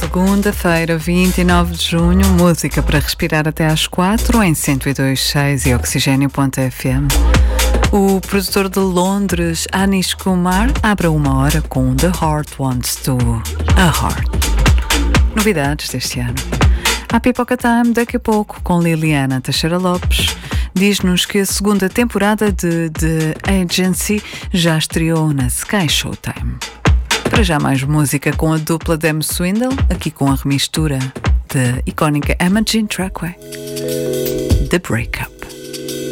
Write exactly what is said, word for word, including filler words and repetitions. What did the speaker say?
Segunda-feira, vinte e nove de junho, música para respirar até às quatro em cento e dois ponto seis e oxigênio ponto f m. O produtor de Londres, Anish Kumar, abre uma hora com The Heart Wants to a Heart. Novidades deste ano. A Pipoca Time daqui a pouco com Liliana Teixeira Lopes. Diz-nos que a segunda temporada de The Agency já estreou na Sky Showtime. Para já mais música com a dupla Demi Swindle, aqui com a remistura da icónica Imagine Trackway, The Breakup.